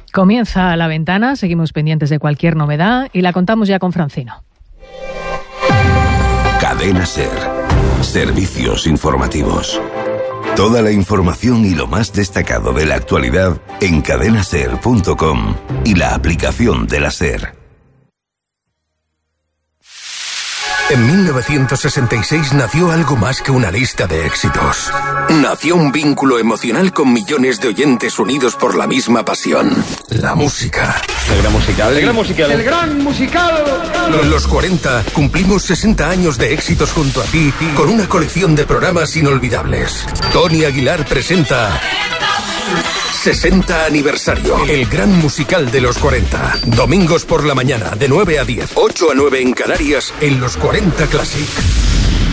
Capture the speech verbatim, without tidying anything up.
Comienza La Ventana, seguimos pendientes de cualquier novedad y la contamos ya con Francino. Cadena SER. Servicios informativos. Toda la información y lo más destacado de la actualidad en cadena ser punto com y la aplicación de la SER. En mil novecientos sesenta y seis nació algo más que una lista de éxitos. Nació un vínculo emocional con millones de oyentes unidos por la misma pasión. La música. El gran musical. El gran musical. El gran musical. En los cuarenta cumplimos sesenta años de éxitos junto a ti con una colección de programas inolvidables. Tony Aguilar presenta sesenta aniversario. El gran musical de los cuarenta. Domingos por la mañana, de nueve a diez. ocho a nueve en Canarias, en los cuarenta Classic.